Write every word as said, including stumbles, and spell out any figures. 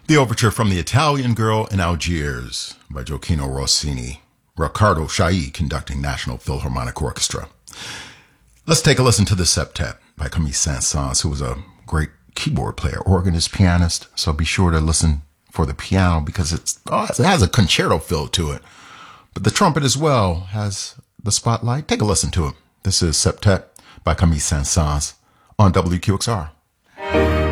The overture from The Italian Girl in Algiers by Gioacchino Rossini. Riccardo Chailly conducting National Philharmonic Orchestra. Let's take a listen to the septet by Camille Saint-Saëns, who was a great keyboard player, organist, pianist. So be sure to listen for the piano because it's oh, it has a concerto feel to it. But the trumpet as well has the spotlight. Take a listen to it. This is Septet by Camille Saint-Saëns on W Q X R.